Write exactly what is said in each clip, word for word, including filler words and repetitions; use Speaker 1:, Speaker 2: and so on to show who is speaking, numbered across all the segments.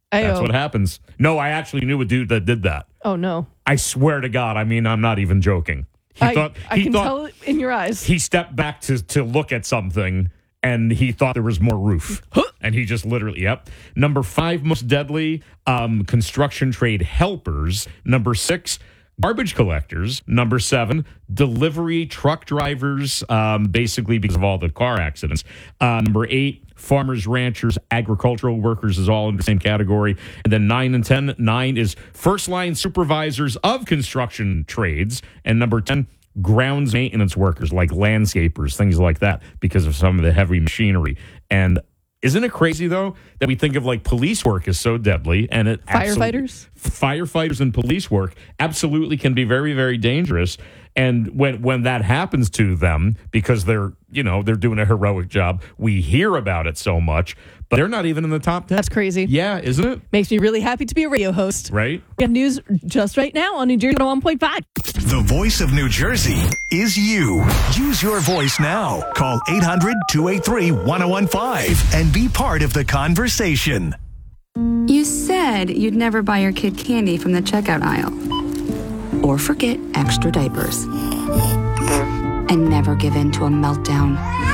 Speaker 1: That's
Speaker 2: Ayo.
Speaker 1: what happens. No, I actually knew a dude that did that.
Speaker 2: Oh, no.
Speaker 1: I swear to God. I mean, I'm not even joking. He
Speaker 2: I,
Speaker 1: thought
Speaker 2: I
Speaker 1: he
Speaker 2: can
Speaker 1: thought
Speaker 2: tell it in your eyes.
Speaker 1: he stepped back to to look at something, and he thought there was more roof. And he just literally, yep. Number five, most deadly, um, construction trade helpers. Number six, garbage collectors. Number seven, delivery truck drivers, um, basically because of all the car accidents. Uh, number eight, farmers, ranchers, agricultural workers is all in the same category. And then nine and ten, nine is first line supervisors of construction trades. And number ten, grounds maintenance workers like landscapers, things like that, because of some of the heavy machinery. And isn't it crazy, though, that we think of like police work is so deadly, and it
Speaker 2: Firefighters?
Speaker 1: firefighters and police work absolutely can be very, very dangerous. And when when that happens to them, because they're, you know, they're doing a heroic job, we hear about it so much, but they're not even in the top ten.
Speaker 2: That's crazy.
Speaker 1: Yeah, isn't it?
Speaker 2: Makes me really happy to be a radio host.
Speaker 1: Right?
Speaker 2: We have news just right now on New Jersey one point five.
Speaker 3: The voice of New Jersey is you. Use your voice now. Call eight hundred, two eight three, one oh one five and be part of the conversation.
Speaker 4: You said you'd never buy your kid candy from the checkout aisle. Or forget extra diapers. And never give in to a meltdown.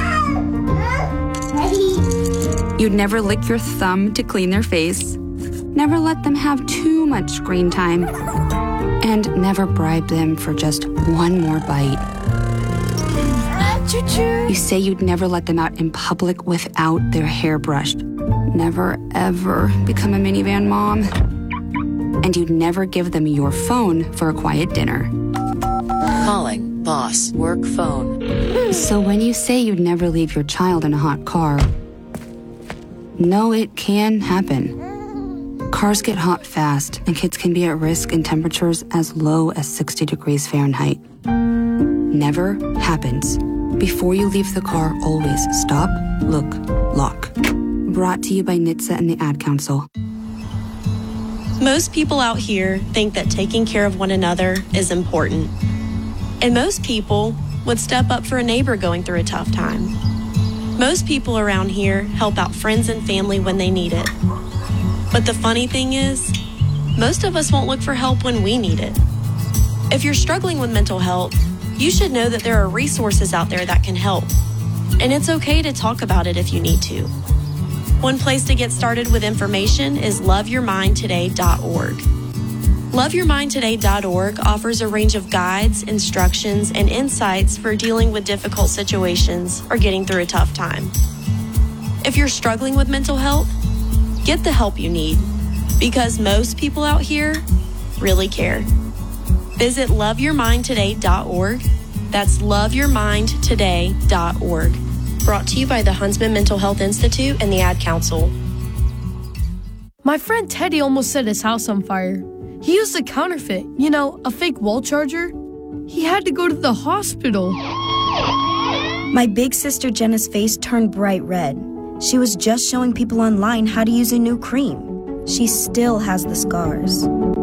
Speaker 4: You'd never lick your thumb to clean their face. Never let them have too much screen time. And never bribe them for just one more bite. You say you'd never let them out in public without their hair brushed. Never, ever become a minivan mom. And you'd never give them your phone for a quiet dinner.
Speaker 5: Calling boss work phone.
Speaker 4: So when you say you'd never leave your child in a hot car, no, it can happen. Cars get hot fast, and kids can be at risk in temperatures as low as sixty degrees Fahrenheit. Never happens. Before you leave the car, always stop, look, lock. Brought to you by N H T S A and the Ad Council.
Speaker 6: Most people out here think that taking care of one another is important. And most people would step up for a neighbor going through a tough time. Most people around here help out friends and family when they need it. But the funny thing is, most of us won't look for help when we need it. If you're struggling with mental health, you should know that there are resources out there that can help. And it's okay to talk about it if you need to. One place to get started with information is love your mind today dot org. love your mind today dot org offers a range of guides, instructions, and insights for dealing with difficult situations or getting through a tough time. If you're struggling with mental health, get the help you need, because most people out here really care. Visit love your mind today dot org. That's love your mind today dot org. Brought to you by the Huntsman Mental Health Institute and the Ad Council.
Speaker 7: My friend Teddy almost set his house on fire. He used a counterfeit, you know, a fake wall charger. He had to go to the hospital.
Speaker 8: My big sister Jenna's face turned bright red. She was just showing people online how to use a new cream. She still has the scars.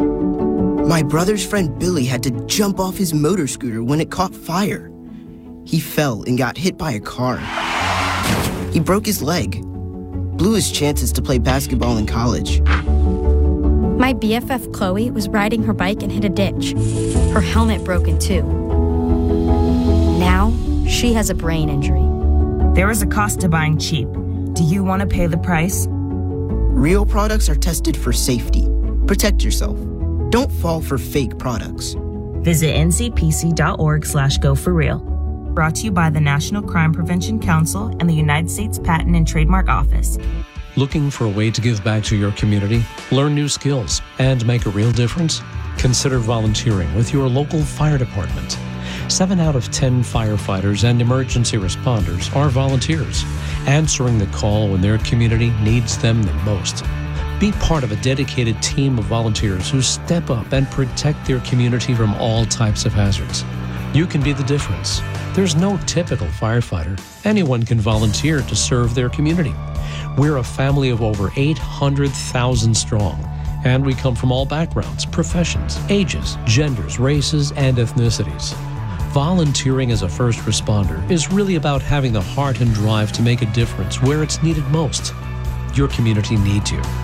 Speaker 9: My brother's friend Billy had to jump off his motor scooter when it caught fire. He fell and got hit by a car. He broke his leg, blew his chances to play basketball in college.
Speaker 10: My B F F Chloe was riding her bike and hit a ditch. Her helmet broke in two. Now, she has a brain injury.
Speaker 11: There is a cost to buying cheap. Do you want to pay the price?
Speaker 9: Real products are tested for safety. Protect yourself. Don't fall for fake products.
Speaker 11: Visit N C P C dot org slash go for real. Brought to you by the National Crime Prevention Council and the United States Patent and Trademark Office.
Speaker 12: Looking for a way to give back to your community, learn new skills, and make a real difference? Consider volunteering with your local fire department. Seven out of ten firefighters and emergency responders are volunteers, answering the call when their community needs them the most. Be part of a dedicated team of volunteers who step up and protect their community from all types of hazards. You can be the difference. There's no typical firefighter. Anyone can volunteer to serve their community. We're a family of over eight hundred thousand strong, and we come from all backgrounds, professions, ages, genders, races, and ethnicities. Volunteering as a first responder is really about having the heart and drive to make a difference where it's needed most. Your community needs you.